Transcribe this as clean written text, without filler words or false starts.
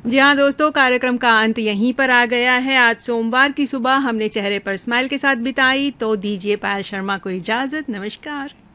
जी हाँ दोस्तों, कार्यक्रम का अंत यहीं पर आ गया है। आज सोमवार की सुबह हमने चेहरे पर स्माइल के साथ बिताई, तो दीजिए पायल शर्मा को इजाज़त। नमस्कार।